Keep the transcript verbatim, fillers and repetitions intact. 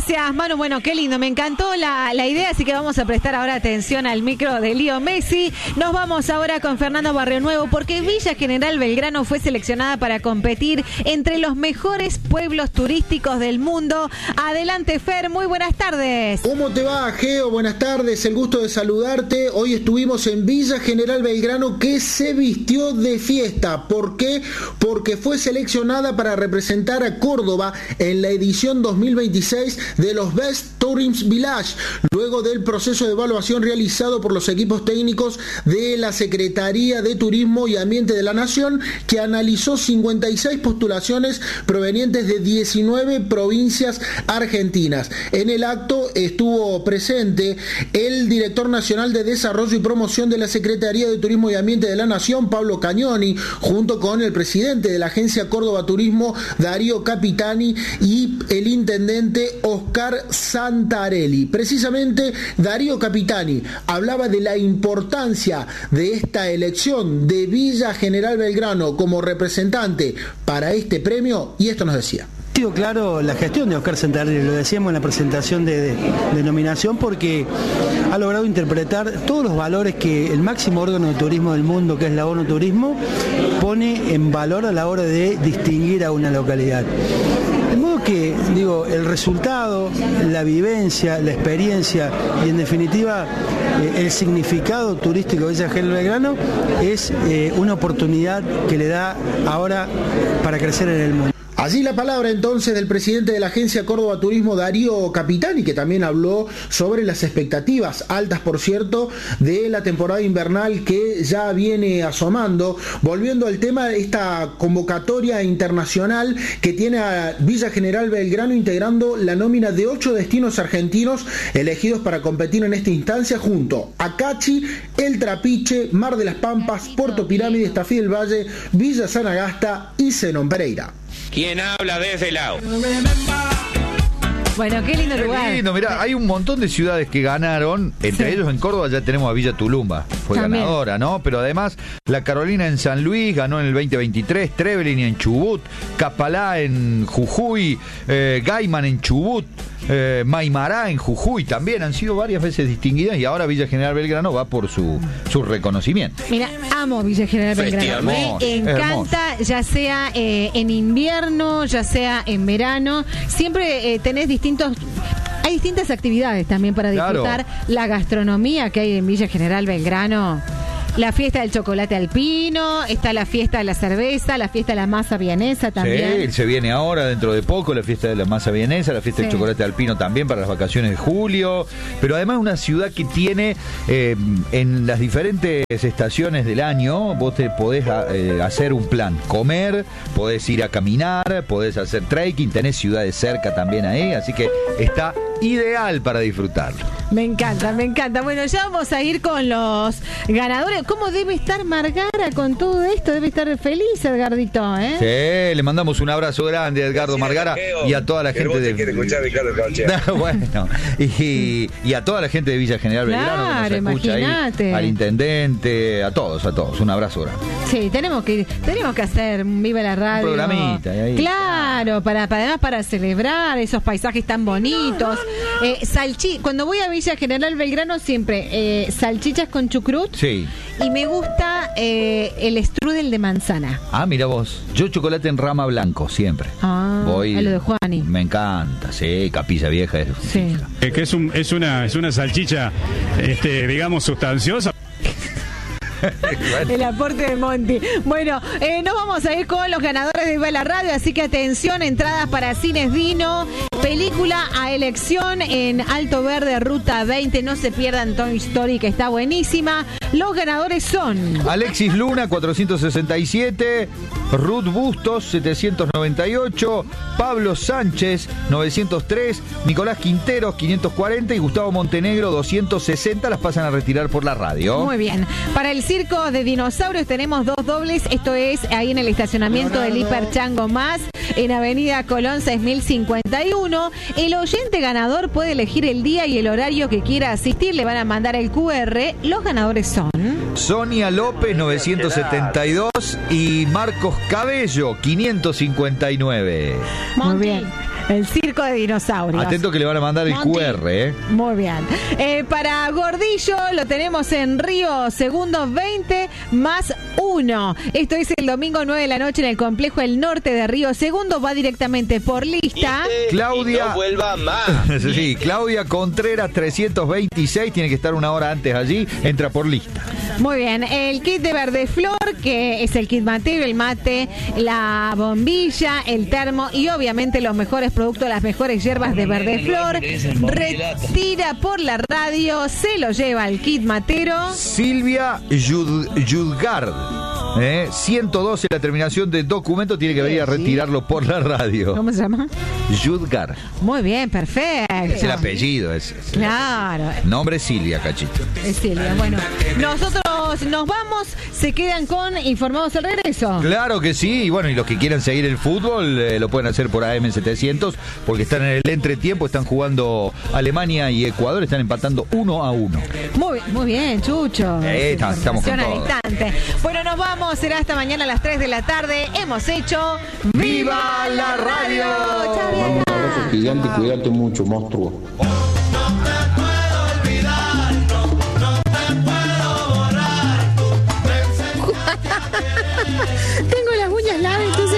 Gracias, Manu. Bueno, qué lindo. Me encantó la, la idea, así que vamos a prestar ahora atención al micro de Leo Messi. Nos vamos ahora con Fernando Barrionuevo, porque Villa General Belgrano fue seleccionada para competir entre los mejores pueblos turísticos del mundo. Adelante, Fer, muy buenas tardes. ¿Cómo te va, Geo? Buenas tardes, el gusto de saludarte. Hoy estuvimos en Villa General Belgrano, que se vistió de fiesta. ¿Por qué? Porque fue seleccionada para representar a Córdoba en la edición dos mil veintiséis de los Best Tourism Village, luego del proceso de evaluación realizado por los equipos técnicos de la Secretaría de Turismo y Ambiente de la Nación, que analizó cincuenta y seis postulaciones provenientes de diecinueve provincias argentinas. En el acto estuvo presente el director nacional de Desarrollo y Promoción de la Secretaría de Turismo y Ambiente de la Nación, Pablo Cagnoni, junto con el presidente de la Agencia Córdoba Turismo, Darío Capitani, y el intendente Oscar Santarelli. Precisamente Darío Capitani hablaba de la importancia de esta elección de Villa General Belgrano como representante para este premio, y esto nos decía. Ha sido claro la gestión de Oscar Santarelli, lo decíamos en la presentación de, de, de nominación, porque ha logrado interpretar todos los valores que el máximo órgano de turismo del mundo, que es la ONU Turismo, pone en valor a la hora de distinguir a una localidad. De modo que, digo, el resultado, la vivencia, la experiencia y, en definitiva, eh, el significado turístico de Villa General Belgrano es eh, una oportunidad que le da ahora para crecer en el mundo. Allí la palabra entonces del presidente de la Agencia Córdoba Turismo, Darío Capitani, que también habló sobre las expectativas, altas por cierto, de la temporada invernal que ya viene asomando. Volviendo al tema de esta convocatoria internacional que tiene a Villa General Belgrano integrando la nómina de ocho destinos argentinos elegidos para competir en esta instancia, junto a Cachi, El Trapiche, Mar de las Pampas, Puerto Pirámides, Tafí del Valle, Villa Sanagasta y Zenón Pereira. ¿Quién habla de ese lado? Bueno, qué lindo lugar. Qué lindo, mirá, hay un montón de ciudades que ganaron, entre sí. ellos en Córdoba ya tenemos a Villa Tulumba, fue También. ganadora, ¿no? Pero además, La Carolina en San Luis ganó en el veinte veintitrés, Trevelin en Chubut, Capalá en Jujuy, eh, Gaiman en Chubut, eh, Maimará en Jujuy, también han sido varias veces distinguidas, y ahora Villa General Belgrano va por su, su reconocimiento. Mira, amo Villa General Belgrano, me encanta, hermoso. Ya sea eh, en invierno, ya sea en verano, siempre eh, tenés distintos hay distintas actividades también para disfrutar. Claro. La gastronomía que hay en Villa General Belgrano, la fiesta del chocolate alpino, está la fiesta de la cerveza, la fiesta de la masa vienesa también. Sí, se viene ahora, dentro de poco, la fiesta de la masa vienesa, la fiesta sí. del chocolate alpino también para las vacaciones de julio. Pero además una ciudad que tiene, eh, en las diferentes estaciones del año, vos te podés eh, hacer un plan. Comer, podés ir a caminar, podés hacer trekking, tenés ciudades cerca también ahí, así que está ideal para disfrutarlo. Me encanta, me encanta. Bueno, ya vamos a ir con los ganadores. ¿Cómo debe estar Margara con todo esto? Debe estar feliz, Edgardito, ¿eh? Sí, le mandamos un abrazo grande a Edgardo Margara y a toda la gente de... quiere escuchar Ricardo Cauchea. Bueno, y, y a toda la gente de Villa General Belgrano, claro, que nos escucha imagínate. Ahí, al intendente, a todos, a todos. Un abrazo grande. Sí, tenemos que tenemos que hacer un Viva la Radio. Un programita. Ahí. Claro, para, para además para celebrar esos paisajes tan bonitos. Eh, salchi Cuando voy a Villa General Belgrano siempre eh, salchichas con chucrut. Sí. Y me gusta eh, el strudel de manzana. Ah, mira vos. Yo chocolate en rama blanco, siempre. Ah, voy, a lo de Juani. Me encanta, sí, Capilla Vieja. Es, sí. Es que es, un, es, una, es una salchicha, este, digamos, sustanciosa. El aporte de Monty. Bueno, eh, nos vamos a ir con los ganadores de Viva la Radio, así que atención, entradas para Cines Dino, película a elección en Alto Verde, Ruta veinte, no se pierdan Toy Story, que está buenísima. Los ganadores son Alexis Luna, cuatrocientos sesenta y siete, Ruth Bustos, setecientos noventa y ocho, Pablo Sánchez, novecientos tres, Nicolás Quinteros, quinientos cuarenta y Gustavo Montenegro, doscientos sesenta. Las pasan a retirar por la radio. Muy bien. Para el circo de dinosaurios tenemos dos dobles, esto es ahí en el estacionamiento del Hiper Chango Más, en Avenida Colón seis mil cincuenta y uno. El oyente ganador puede elegir el día y el horario que quiera asistir, le van a mandar el cu erre. Los ganadores son Sonia López, novecientos setenta y dos, y Marcos Cabello, quinientos cincuenta y nueve. Muy bien. El circo de dinosaurios. Atento que le van a mandar el Monty. cu erre, ¿eh? Muy bien. Eh, para Gordillo lo tenemos en Río Segundo veinte más uno. Esto es el domingo nueve de la noche en el complejo El Norte de Río Segundo. Va directamente por lista. Claudia. Y no vuelva más. Sí, Claudia Contreras trescientos veintiséis. Tiene que estar una hora antes allí. Entra por lista. Muy bien. El kit de Verde Flor, que es el kit matero, el mate, la bombilla, el termo y obviamente los mejores productos, las mejores hierbas de Verde Flor. Retira por la radio, se lo lleva el kit matero. Silvia Yud, Yudgard. ¿Eh? ciento doce la terminación de documento, tiene que venir a retirarlo por la radio. ¿Cómo se llama? Yudgar. Muy bien, perfecto. Es el apellido, es, es Claro. el nombre es Silvia, cachito. Es Silvia. Bueno, nosotros nos vamos, se quedan con Informados al Regreso. Claro que sí, y bueno, y los que quieran seguir el fútbol eh, lo pueden hacer por A M setecientos, porque están en el entretiempo, están jugando Alemania y Ecuador, están empatando uno a uno. Muy, muy bien, Chucho. Eh, está- estamos con Información todo. al instante. Bueno, nos vamos, será hasta mañana a las tres de la tarde. Hemos hecho ¡Viva la radio! Chao, Un abrazo gigante y cuídate mucho, monstruo.